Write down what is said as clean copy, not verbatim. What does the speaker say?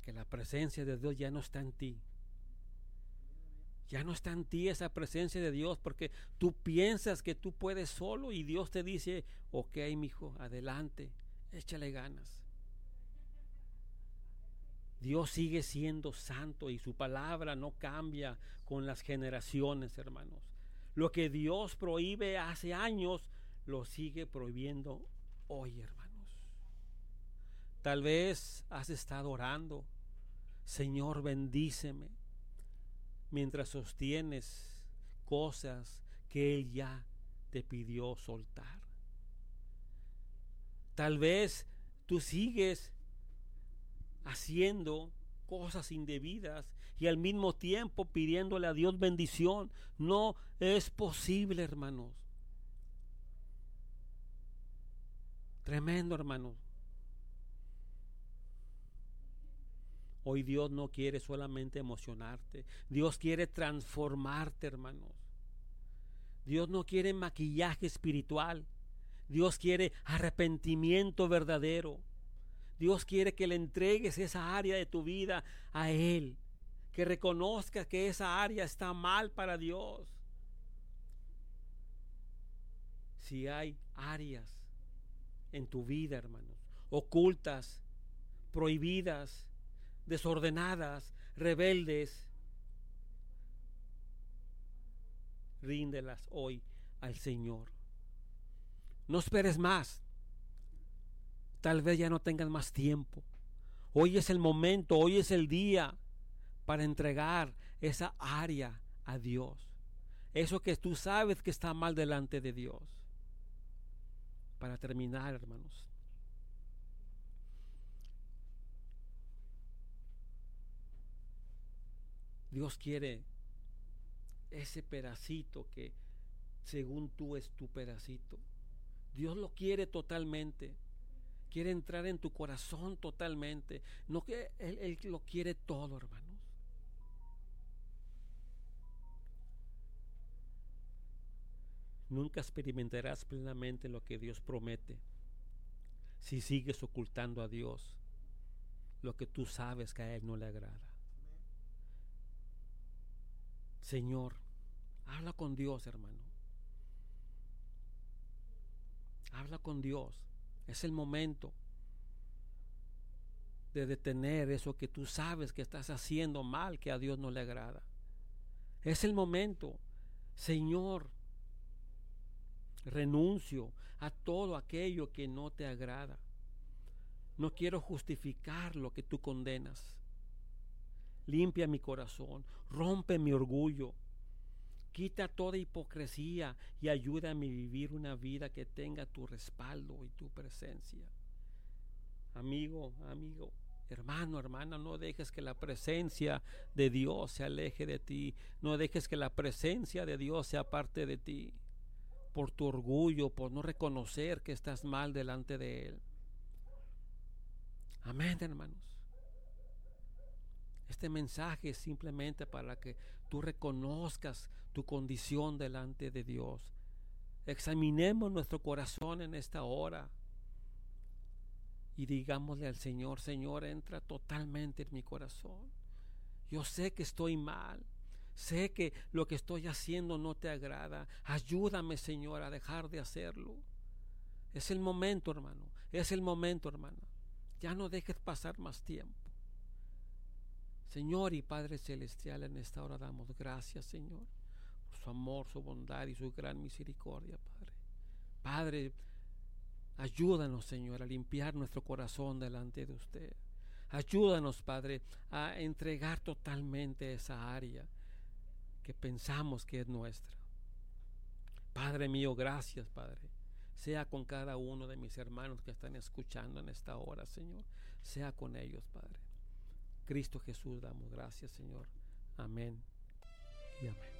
que la presencia de Dios ya no está en ti. Ya no está en ti esa presencia de Dios, porque tú piensas que tú puedes solo y Dios te dice: ok, mijo, adelante, échale ganas. Dios sigue siendo santo y su palabra no cambia con las generaciones, hermanos. Lo que Dios prohíbe hace años, lo sigue prohibiendo hoy, hermanos. Tal vez has estado orando: Señor, bendíceme, mientras sostienes cosas que Él ya te pidió soltar. Tal vez tú sigues haciendo cosas indebidas y al mismo tiempo pidiéndole a Dios bendición. No es posible, hermanos. Tremendo, hermanos. Hoy Dios no quiere solamente emocionarte. Dios quiere transformarte, hermanos. Dios no quiere maquillaje espiritual. Dios quiere arrepentimiento verdadero. Dios quiere que le entregues esa área de tu vida a Él, que reconozcas que esa área está mal para Dios. Si hay áreas en tu vida, hermanos, ocultas, prohibidas, desordenadas, rebeldes, ríndelas hoy al Señor. No esperes más. Tal vez ya no tengas más tiempo. Hoy es el momento, hoy es el día para entregar esa área a Dios. Eso que tú sabes que está mal delante de Dios. Para terminar, hermanos, Dios quiere ese pedacito que según tú es tu pedacito. Dios lo quiere totalmente. Quiere entrar en tu corazón totalmente. No que Él lo quiere todo, hermanos. Nunca experimentarás plenamente lo que Dios promete si sigues ocultando a Dios lo que tú sabes que a Él no le agrada. Señor, habla con Dios, hermano. Habla con Dios. Es el momento de detener eso que tú sabes que estás haciendo mal, que a Dios no le agrada. Es el momento. Señor, renuncio a todo aquello que no te agrada. No quiero justificar lo que tú condenas. Limpia mi corazón, rompe mi orgullo, quita toda hipocresía y ayúdame a vivir una vida que tenga tu respaldo y tu presencia. Amigo, hermano, hermana, no dejes que la presencia de Dios se aleje de ti. No dejes que la presencia de Dios se aparte de ti por tu orgullo, por no reconocer que estás mal delante de Él. Amén, hermanos. Este mensaje es simplemente para que tú reconozcas tu condición delante de Dios. Examinemos nuestro corazón en esta hora y digámosle al Señor: Señor, entra totalmente en mi corazón. Yo sé que estoy mal. Sé que lo que estoy haciendo no te agrada. Ayúdame, Señor, a dejar de hacerlo. Es el momento, hermano. Es el momento, hermana. Ya no dejes pasar más tiempo. Señor y Padre Celestial, en esta hora damos gracias, Señor, por su amor, su bondad y su gran misericordia, Padre. Padre, ayúdanos, Señor, a limpiar nuestro corazón delante de usted. Ayúdanos, Padre, a entregar totalmente esa área que pensamos que es nuestra. Padre mío, gracias, Padre. Sea con cada uno de mis hermanos que están escuchando en esta hora, Señor. Sea con ellos, Padre. Cristo Jesús, damos gracias, Señor. Amén y amén.